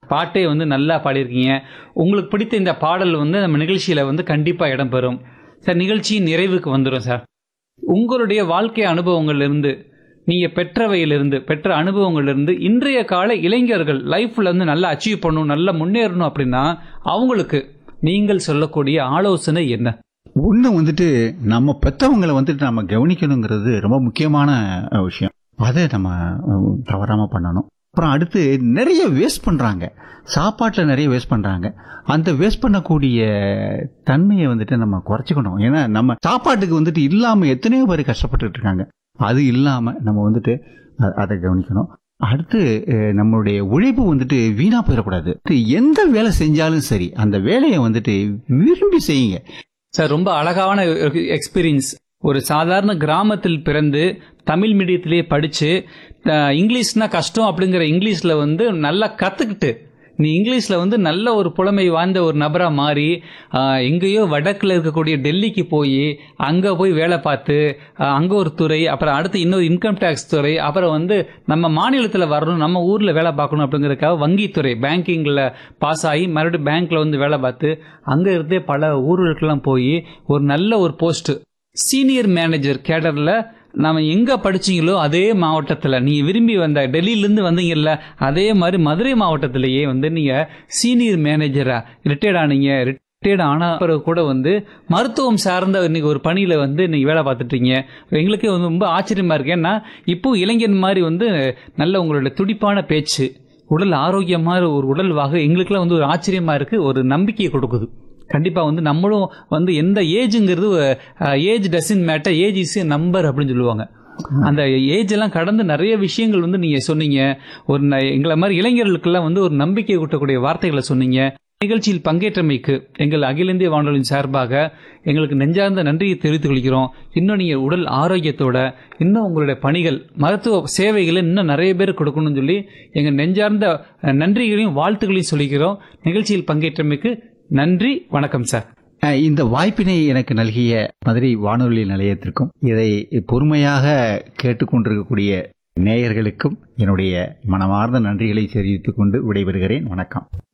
பாட்டே வந்து நல்லா பாடியிருக்கீங்க. உங்களுக்கு பிடித்த இந்த பாடல் வந்து நம்ம நிகழ்ச்சியில வந்து கண்டிப்பா இடம்பெறும் சார். நிகழ்ச்சியின் நிறைவுக்கு வந்துடும் சார். உங்களுடைய வாழ்க்கை அனுபவங்கள்லேருந்து, நீங்க பெற்ற அனுபவங்கள்லேருந்து இன்றைய கால இளைஞர்கள் லைஃப்ல வந்து நல்லா அச்சீவ் பண்ணணும், நல்லா முன்னேறணும் அப்படின்னா அவங்களுக்கு நீங்கள் சொல்லக்கூடிய ஆலோசனை என்ன? ஒண்ணு வந்துட்டு நம்ம பெத்தவங்களை வந்துட்டு நம்ம கவனிக்கணுங்கிறது ரொம்ப முக்கியமான விஷயம். அதை நம்ம தவறாம பண்ணணும். அப்புறம் அடுத்து நிறைய வேஸ்ட் பண்றாங்க, சாப்பாட்டில் நிறைய வேஸ்ட் பண்றாங்க. அந்த வேஸ்ட் பண்ணக்கூடிய தன்மையை வந்துட்டு நம்ம குறைச்சிக்கணும். ஏன்னா நம்ம சாப்பாட்டுக்கு வந்துட்டு இல்லாம எத்தனையோ பேர் கஷ்டப்பட்டு இருக்காங்க. அது இல்லாம நம்ம வந்துட்டு அதை கவனிக்கணும். அடுத்து நம்மளுடைய உழைப்பு வந்துட்டு வீணா போயிடக்கூடாது. எந்த வேலை செஞ்சாலும் சரி அந்த வேலையை வந்துட்டு விரும்பி செய்யுங்க சார். ரொம்ப அழகான எக்ஸ்பீரியன்ஸ். ஒரு சாதாரண கிராமத்தில் பிறந்து தமிழ் மீடியத்திலேயே படிச்சு இங்கிலீஷ்னா கஷ்டம் அப்படிங்கிற இங்கிலீஷ்ல வந்து நல்லா கத்துக்கிட்டு நீ இங்கிலீஷ்ல வந்து நல்ல ஒரு புலமை வாய்ந்த ஒரு நபரா மாறி எங்கேயோ வடக்குல இருக்கக்கூடிய டெல்லிக்கு போய் அங்க போய் வேலை பார்த்து அங்க ஒரு துறை, அப்புறம் அடுத்து இன்னொரு இன்கம் டேக்ஸ் துறை, அப்புறம் வந்து நம்ம மாநிலத்தில் வரணும், நம்ம ஊர்ல வேலை பார்க்கணும் அப்படிங்கறதுக்காக வங்கித்துறை பேங்கிங்ல பாஸ் ஆகி மறுபடியும் பேங்க்ல வந்து வேலை பார்த்து அங்க இருந்தே பல ஊர்களுக்கெல்லாம் போய் ஒரு நல்ல ஒரு போஸ்ட் சீனியர் மேனேஜர் கேடர்ல நாம எங்க படிச்சீங்களோ அதே மாவட்டத்தில் நீங்க விரும்பி வந்த டெல்லியிலிருந்து வந்தீங்கல்ல அதே மாதிரி மதுரை மாவட்டத்திலேயே வந்து நீங்க சீனியர் மேனேஜரா ரிட்டையர்ட் ஆனீங்க. ரிட்டையர்ட் ஆன பிறகு கூட வந்து மருத்துவம் சார்ந்த இன்னைக்கு ஒரு பணியில வந்து நீங்க வேலை பார்த்துட்டீங்க. எங்களுக்கே வந்து ரொம்ப ஆச்சரியமா இருக்கு. ஏன்னா இப்போ இளைஞன் மாதிரி வந்து நல்ல உங்களோட துடிப்பான பேச்சு, உடல் ஆரோக்கியமான ஒரு உடல்வாக எங்களுக்கெல்லாம் வந்து ஒரு ஆச்சரியமா இருக்கு, ஒரு நம்பிக்கையை கொடுக்குது. கண்டிப்பா வந்து நம்மளும் வந்து எந்த ஏஜுங்கிறது age doesn't matter, age is a number அப்படின்னு சொல்லுவாங்க. அந்த ஏஜ் எல்லாம் கடந்து நிறைய விஷயங்கள் வந்து நீங்க சொன்னீங்க. ஒரு எங்களை மாதிரி இளைஞர்களுக்கெல்லாம் வந்து ஒரு நம்பிக்கை கூட்டக்கூடிய வார்த்தைகளை சொன்னீங்க. நிகழ்ச்சியில் பங்கேற்றமைக்கு எங்கள் அகில இந்திய வானொலியின் சார்பாக எங்களுக்கு நெஞ்சார்ந்த நன்றியை தெரிவித்துக் கொள்கிறோம். இன்னும் நீங்க உடல் ஆரோக்கியத்தோட இன்னும் உங்களுடைய பணிகள் மருத்துவ சேவைகளை இன்னும் நிறைய பேர் கொடுக்கணும்னு சொல்லி எங்க நெஞ்சார்ந்த நன்றிகளையும் வாழ்த்துக்களையும் சொல்லிக்கிறோம். நிகழ்ச்சியில் பங்கேற்றமைக்கு நன்றி, வணக்கம் சார். இந்த வாய்ப்பினை எனக்கு நல்கிய மதுரை வானொலி நிலையத்திற்கும் இதை பொறுமையாக கேட்டுக்கொண்டிருக்கக்கூடிய நேயர்களுக்கும் என்னுடைய மனமார்ந்த நன்றிகளை தெரிவித்துக் கொண்டு விடைபெறுகிறேன். வணக்கம்.